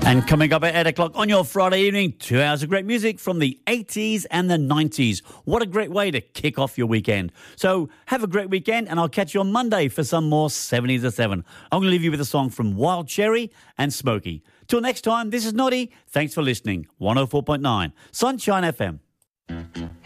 And coming up at 8 o'clock on your Friday evening, 2 hours of great music from the 80s and the 90s. What a great way to kick off your weekend. So have a great weekend, and I'll catch you on Monday for some more 70s at 7. I'm going to leave you with a song from Wild Cherry and Smokey. Till next time, this is Noddy. Thanks for listening. 104.9 Sunshine FM.